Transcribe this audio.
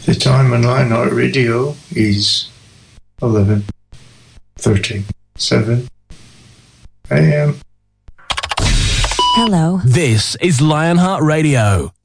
The time on Lionheart Radio is 11:37 a.m. Hello. This is Lionheart Radio.